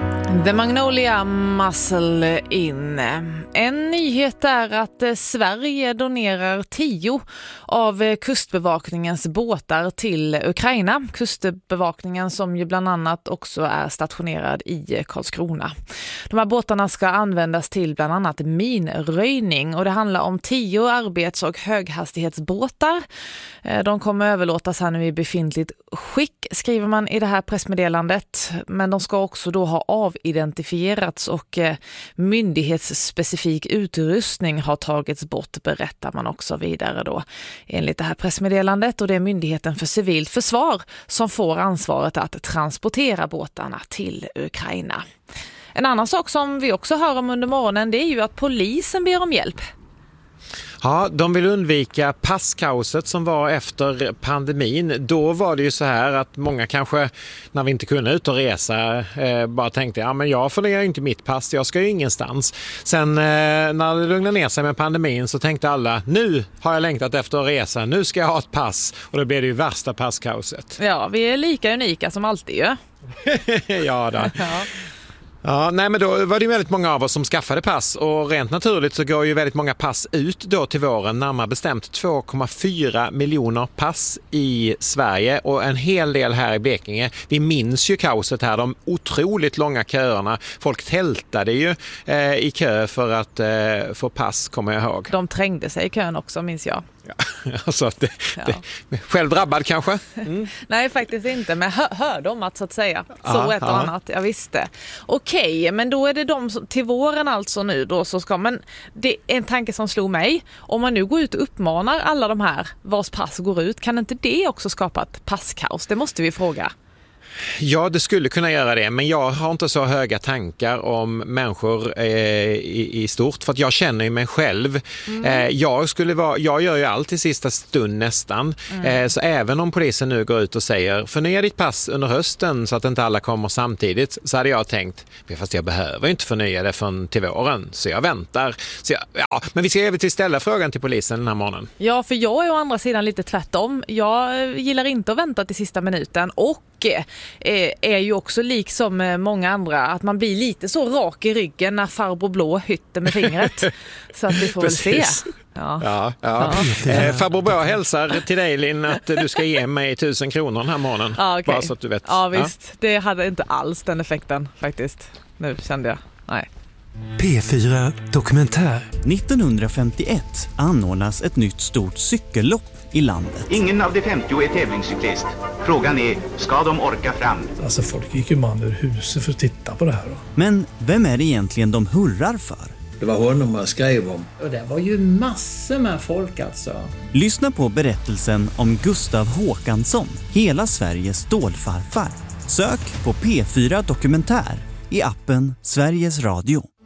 The Magnolia Muscle In. En nyhet är att Sverige donerar 10 av kustbevakningens båtar till Ukraina. Kustbevakningen som ju bland annat också är stationerad i Karlskrona. De här båtarna ska användas till bland annat minröjning och det handlar om 10 arbets- och höghastighetsbåtar. De kommer överlåtas här nu i befintligt skick, skriver man i det här pressmeddelandet. Men de ska också då ha avidentifierats och myndighetsspecifik utrustning har tagits bort, berättar man också vidare då enligt det här pressmeddelandet. Och det är Myndigheten för civilt försvar som får ansvaret att transportera båtarna till Ukraina. En annan sak som vi också hör om under morgonen, det är ju att polisen ber om hjälp. Ja, de vill undvika passkaoset som var efter pandemin. Då var det ju så här att många kanske, när vi inte kunde ut och resa, bara tänkte, ja men jag förlorar inte mitt pass, jag ska ju ingenstans. Sen när det lugnade ner sig med pandemin så tänkte alla, nu har jag längtat efter att resa, nu ska jag ha ett pass. Och då blev det ju värsta passkaoset. Ja, vi är lika unika som alltid ju. Ja då. Ja. Ja, nej men då var det väldigt många av oss som skaffade pass och rent naturligt så går ju väldigt många pass ut då till våren, närmare bestämt 2,4 miljoner pass i Sverige och en hel del här i Blekinge. Vi minns ju kaoset här, de otroligt långa köerna. Folk tältade ju i kö för att få pass, kommer jag ihåg. De trängde sig i kön också, minns jag. Ja, alltså själv drabbad kanske? Mm. Nej, faktiskt inte, men hörde om att så att säga. Så ett och annat, jag visste. Okej, men då är det de som, till våren alltså nu då så ska man, det är en tanke som slog mig. Om man nu går ut och uppmanar alla de här vars pass går ut, kan inte det också skapa ett passkaos? Det måste vi fråga. Ja, det skulle kunna göra det, men jag har inte så höga tankar om människor i stort, för att jag känner ju mig själv. Jag gör ju allt i sista stund nästan, så även om polisen nu går ut och säger förnya ditt pass under hösten så att inte alla kommer samtidigt, så hade jag tänkt, fast jag behöver inte förnya det förrän till våren, så jag väntar. Men vi ska givetvis ställa frågan till polisen den här morgonen. Ja, för jag är å andra sidan lite tvärtom. Jag gillar inte att vänta till sista minuten och är ju också liksom många andra att man blir lite så rak i ryggen när farbror blå hytter med fingret. Så att vi får väl se. Ja. Farbror blå hälsar till dig, Linn, att du ska ge mig 1000 kronor den här morgonen. Okay. Bara så att du vet. Ja, visst. Det hade inte alls den effekten faktiskt. Nu kände jag. Nej. P4 Dokumentär. 1951 anordnas ett nytt stort cykellopp i landet. Ingen av de 50 är tävlingscyklist. Frågan är, ska de orka fram? Alltså folk gick ju man ur huset för att titta på det här då. Men vem är det egentligen de hurrar för? Det var honom man skrev om. Och det var ju massor med folk alltså. Lyssna på berättelsen om Gustav Håkansson, hela Sveriges stålfarfar. Sök på P4 Dokumentär i appen Sveriges Radio.